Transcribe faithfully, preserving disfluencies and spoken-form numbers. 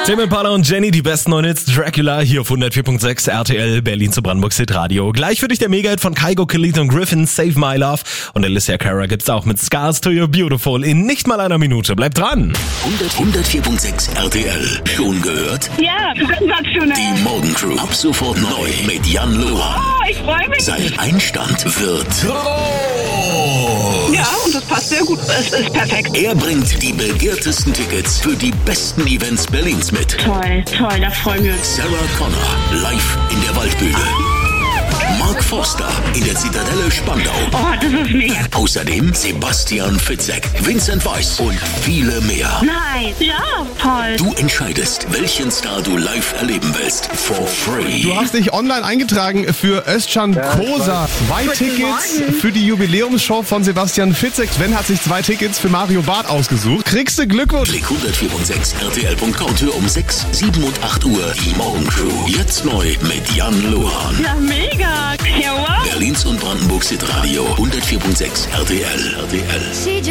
Tame Impala und Jenny, die besten neuen Hits. Dracula hier auf hundertvier Komma sechs R T L, Berlin zu Brandenburg Hit Radio. Gleich für dich der Mega-Hit von Kygo, Khalid und Griffin, Save My Love. Und Alicia Cara gibt's auch mit Scars to Your Beautiful in nicht mal einer Minute. Bleib dran. hundertvier Komma sechs R T L. Schon gehört? Ja, sensationell. Die Morgencrew. Ab sofort neu mit Jan Lohan. Oh, ich freue mich. Sein Einstand wird groß. Ja, und das passt sehr gut. Es ist perfekt. Er bringt die begehrtesten Tickets für die besten Events Berlins mit. Toll, toll, da freuen wir uns. Sarah Connor live in der Waldbühne. Mark Forster in der Zitadelle Spandau. Oh, das ist mega. Außerdem Sebastian Fitzek, Vincent Weiss und viele mehr. Nein, ja, toll. Du entscheidest, welchen Star du live erleben willst. For free. Du hast dich online eingetragen für Özcan Kosa. Zwei Tickets für die Jubiläumsshow von Sebastian Fitzek. Sven hat sich zwei Tickets für Mario Barth ausgesucht. Kriegst du Glückwunsch. Klick hundertvier Komma sechs R T L Punkt com um sechs, sieben und acht Uhr. Die Morgencrew. Jetzt neu mit Jan Lohan. Ja, mega. Ja, wow. Berlins und Brandenburgs Hit Radio. hundertvier Komma sechs R T L. R T L.